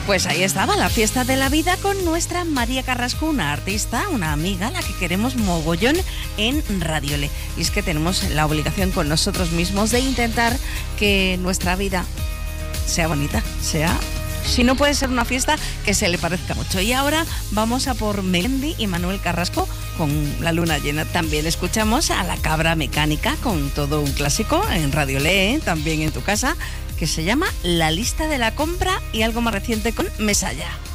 Pues ahí estaba la fiesta de la vida con nuestra María Carrasco, una artista, una amiga, la que queremos mogollón en Radio Le. Y es que tenemos la obligación con nosotros mismos de intentar que nuestra vida sea bonita, sea... Si no puede ser una fiesta, que se le parezca mucho. Y ahora vamos a por Melendi y Manuel Carrasco con La luna llena. También escuchamos a La cabra mecánica con todo un clásico en Radio Le, también en tu casa, que se llama La lista de la compra, y algo más reciente con Mesalla.